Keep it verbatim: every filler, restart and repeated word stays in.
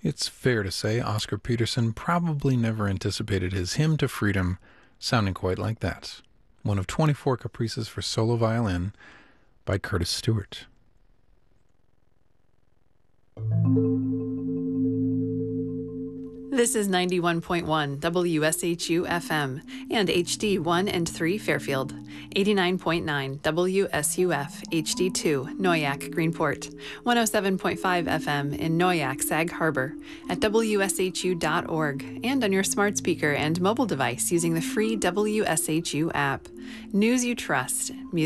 It's fair to say Oscar Peterson probably never anticipated his hymn to freedom sounding quite like that. One of twenty-four caprices for solo violin by Curtis Stewart. This is ninety-one point one W S H U F M and H D one and three Fairfield, eighty-nine point nine W S U F H D two Noyac Greenport, one oh seven point five F M in Noyac Sag Harbor, at W S H U dot org, and on your smart speaker and mobile device using the free W S H U app. News you trust. Music